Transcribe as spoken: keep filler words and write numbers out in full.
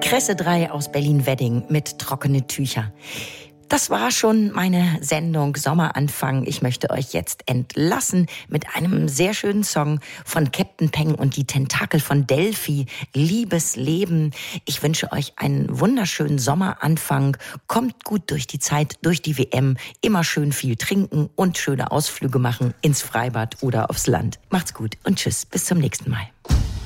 Kresse drei aus Berlin-Wedding mit Trockene Tücher. Das war schon meine Sendung Sommeranfang. Ich möchte euch jetzt entlassen mit einem sehr schönen Song von Captain Peng und die Tentakel von Delphi, Liebes Leben. Ich wünsche euch einen wunderschönen Sommeranfang. Kommt gut durch die Zeit, durch die W M. Immer schön viel trinken und schöne Ausflüge machen ins Freibad oder aufs Land. Macht's gut und tschüss, bis zum nächsten Mal.